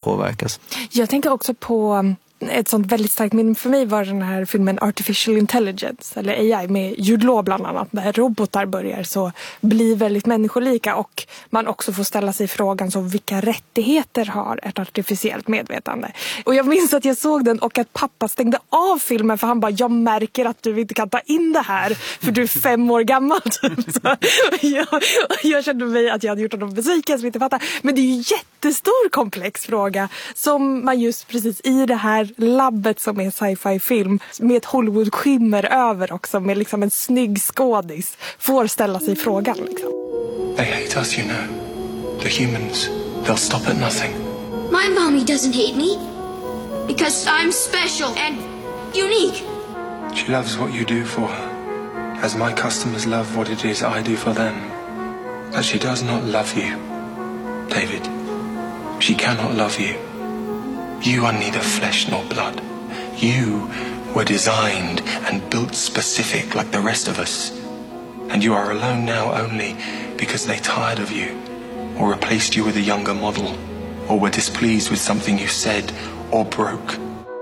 påverkas. Jag tänker också på ett sånt väldigt starkt minne för mig var den här filmen Artificial Intelligence eller AI med Jude Law bland annat. Där robotar börjar så bli väldigt människolika och man också får ställa sig frågan så vilka rättigheter har ett artificiellt medvetande. Och jag minns att jag såg den och att pappa stängde av filmen för han bara, jag märker att du inte kan ta in det här för du är 5 år gammal. Så jag kände mig att jag hade gjort honom besviken som inte fattar. Men det är ju jättestor komplex fråga som man just precis i det här labbet som är sci-fi film med ett Hollywood-skimmer över också med liksom en snygg skådis får ställa sig frågan liksom. They hate us, you know. The humans. They'll stop at nothing. My mommy doesn't hate me because I'm special and unique. She loves what you do for her, as my customers love what it is I do for them. But she does not love you, David. She cannot love you. You are neither flesh nor blood. You were designed and built specific like the rest of us. And you are alone now only because they tired of you, or replaced you with a younger model, or were displeased with something you said or broke.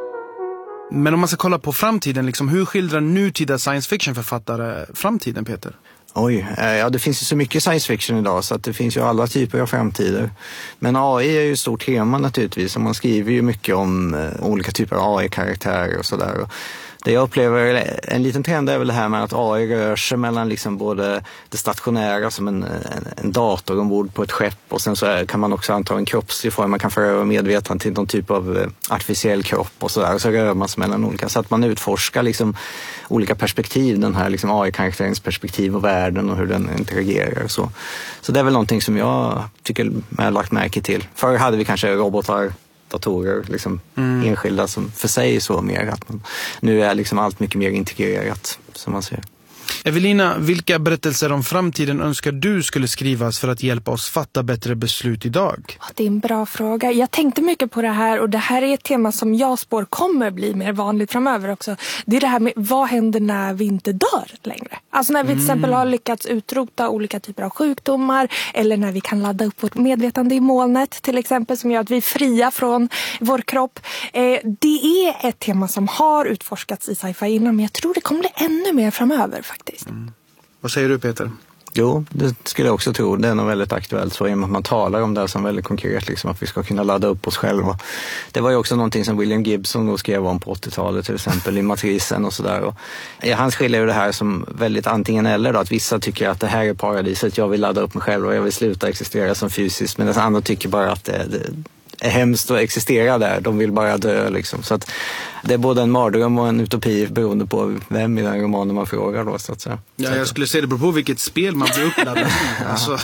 Men om man ska kolla på framtiden, liksom, hur skildrar nutida science fiction-författare framtiden, Peter? Oj, ja det finns ju så mycket science fiction idag så att det finns ju alla typer av framtider. Men AI är ju ett stort tema naturligtvis och man skriver ju mycket om olika typer av AI-karaktärer och sådär. Det jag upplever, en liten trend är väl det här med att AI rör sig mellan liksom både det stationära som en dator ombord på ett skepp och sen så kan man också anta en kroppslig form, man kan föra över medvetandet till någon typ av artificiell kropp och sådär och så rör man sig mellan olika så att man utforskar liksom olika perspektiv, den här liksom AI-karaktärens perspektiv och världen och hur den interagerar och så. Så det är väl någonting som jag tycker jag har lagt märke till. Förr hade vi kanske robotar, datorer, liksom enskilda som för sig så mer att man, nu är liksom allt mycket mer integrerat som man ser. Evelina, vilka berättelser om framtiden önskar du skulle skrivas för att hjälpa oss fatta bättre beslut idag? Det är en bra fråga. Jag tänkte mycket på det här och det här är ett tema som jag spår kommer bli mer vanligt framöver också. Det är det här med vad händer när vi inte dör längre? Alltså när vi till exempel har lyckats utrota olika typer av sjukdomar eller när vi kan ladda upp vårt medvetande i molnet till exempel som gör att vi är fria från vår kropp. Det är ett tema som har utforskats i sci-fi innan men jag tror det kommer bli ännu mer framöver faktiskt. Vad säger du, Peter? Jo, det skulle jag också tro. Det är nog väldigt aktuellt så i och med att man talar om det som väldigt konkret liksom, att vi ska kunna ladda upp oss själva. Det var ju också någonting som William Gibson då skrev om på 80-talet till exempel i Matrisen och sådär. Han skiljer ju det här som väldigt antingen eller då, att vissa tycker att det här är paradiset, jag vill ladda upp mig själv och jag vill sluta existera som fysiskt, medan andra tycker bara att det är hemskt att existera där, de vill bara dö liksom. Så att det är både en mardröm och en utopi beroende på vem i den romanen man frågar då så att säga. Ja, jag skulle säga det beror på vilket spel man blir uppladdad i. Alltså,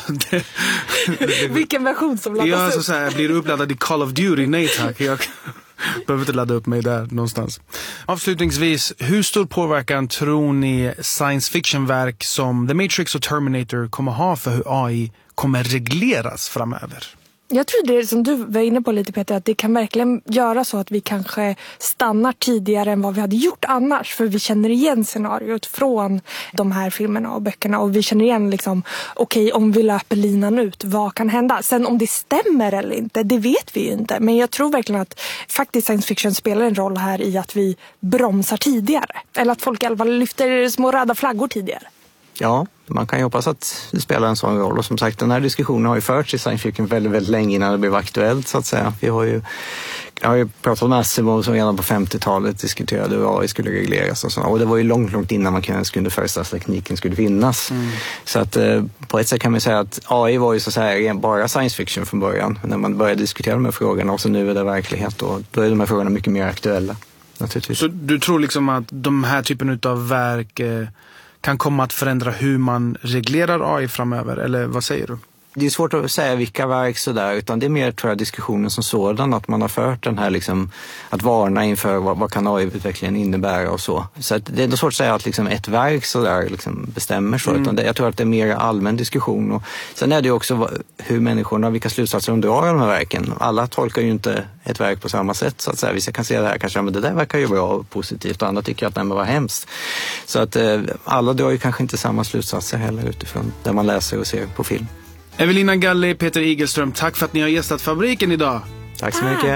vilken version som laddas upp? Ja, så här, blir du uppladdad i Call of Duty? Nej tack, jag behöver inte ladda upp mig där någonstans. Avslutningsvis, hur stor påverkan tror ni science fiction-verk som The Matrix och Terminator kommer ha för hur AI kommer regleras framöver? Jag tror det som du var inne på lite Peter, att det kan verkligen göra så att vi kanske stannar tidigare än vad vi hade gjort annars. För vi känner igen scenariot från de här filmerna och böckerna och vi känner igen liksom, okej, om vi löper linan ut, vad kan hända? Sen om det stämmer eller inte, det vet vi ju inte. Men jag tror verkligen att faktiskt science fiction spelar en roll här i att vi bromsar tidigare. Eller att folk i alla fall lyfter små röda flaggor tidigare. Ja, man kan ju hoppas att det spelar en sån roll. Och som sagt, den här diskussionen har ju förts i science fiction väldigt, väldigt länge innan det blev aktuellt så att säga. Jag har ju pratat om Asimov som redan på 50-talet diskuterade hur AI skulle regleras och så. Och det var ju långt innan man kunde föreställa sig att tekniken skulle finnas. Så att på ett sätt kan man säga att AI var ju så att säga bara science fiction från början. När man började diskutera de här frågorna och så nu är det verklighet och då är de här frågorna mycket mer aktuella naturligtvis. Så du tror liksom att de här typen av verk kan komma att förändra hur man reglerar AI framöver, eller vad säger du? Det är svårt att säga vilka verk sådär, utan det är mer tror jag diskussionen som sådan, att man har fört den här liksom, att varna inför vad kan AI-utvecklingen innebära och så. Så att det är svårt att säga att liksom ett verk sådär liksom bestämmer så, utan jag tror att det är mer allmän diskussion. Och sen är det ju också hur människorna, vilka slutsatser de drar av de här verken. Alla tolkar ju inte ett verk på samma sätt så att säga. Vissa kan se det här kanske, men det där verkar ju bra och positivt och andra tycker att det var hemskt. Så att alla drar ju kanske inte samma slutsatser heller utifrån där man läser och ser på film. Evelina Galli, Peter Igelström, tack för att ni har gästat Fabriken idag. Tack så mycket.